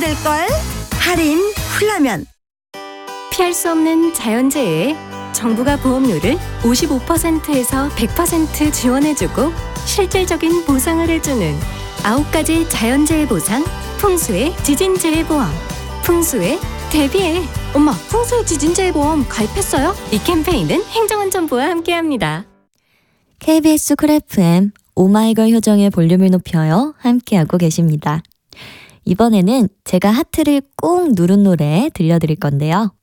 있을걸? 할인 훌라면. 피할 수 없는 자연재해에 정부가 보험료를 55%에서 100% 지원해주고 실질적인 보상을 해주는 9가지 자연재해 보상 풍수의 지진재해보험. 풍수의 대비해. 엄마, 풍수의 지진재해보험 가입했어요? 이 캠페인은 행정안전부와 함께합니다. KBS 쿨 FM 오마이걸 효정의 볼륨을 높여요 함께하고 계십니다. 이번에는 제가 하트를 꾹 누른 노래 들려드릴 건데요.